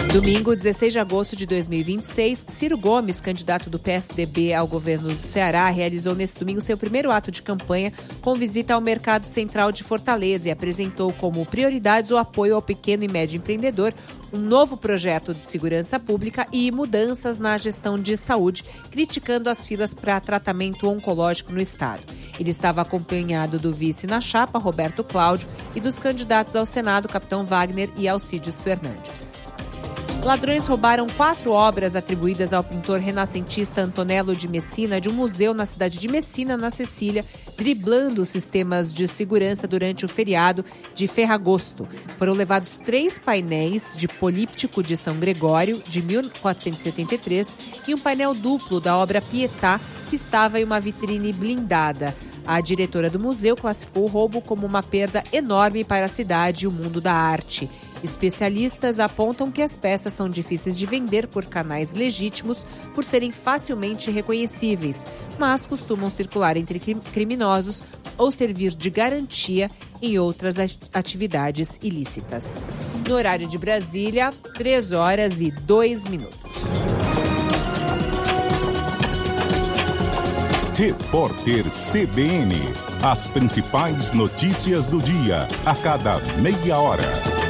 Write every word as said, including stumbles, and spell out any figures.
Domingo, dezesseis de agosto de dois mil e vinte e seis, Ciro Gomes, candidato do P S D B ao governo do Ceará, realizou nesse domingo seu primeiro ato de campanha com visita ao Mercado Central de Fortaleza e apresentou como prioridades o apoio ao pequeno e médio empreendedor, um novo projeto de segurança pública e mudanças na gestão de saúde, criticando as filas para tratamento oncológico no estado. Ele estava acompanhado do vice na chapa, Roberto Cláudio, e dos candidatos ao Senado, Capitão Wagner e Alcides Fernandes. Ladrões roubaram quatro obras atribuídas ao pintor renascentista Antonello de Messina de um museu na cidade de Messina, na Sicília, driblando os sistemas de segurança durante o feriado de Ferragosto. Foram levados três painéis de políptico de São Gregório, de mil quatrocentos e setenta e três, e um painel duplo da obra Pietà, que estava em uma vitrine blindada. A diretora do museu classificou o roubo como uma perda enorme para a cidade e o mundo da arte. Especialistas apontam que as peças são difíceis de vender por canais legítimos por serem facilmente reconhecíveis, mas costumam circular entre criminosos ou servir de garantia em outras atividades ilícitas. No horário de Brasília, três horas e dois minutos. Repórter C B N. As principais notícias do dia, a cada meia hora.